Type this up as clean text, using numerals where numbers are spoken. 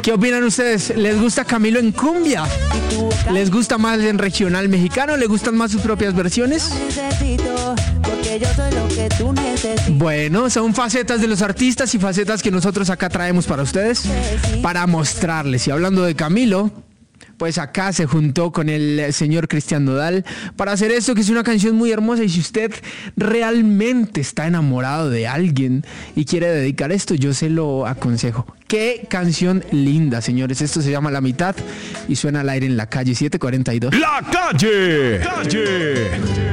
¿Qué opinan ustedes? ¿Les gusta Camilo en cumbia? ¿Les gusta más en regional mexicano? ¿Les gustan más sus propias versiones? Bueno, son facetas de los artistas y facetas que nosotros acá traemos para ustedes, para mostrarles. Y hablando de Camilo, pues acá se juntó con el señor Cristian Nodal para hacer esto, que es una canción muy hermosa. Y si usted realmente está enamorado de alguien y quiere dedicar esto, yo se lo aconsejo. Qué canción linda, señores. Esto se llama La Mitad y suena al aire en La Calle 742. La Calle.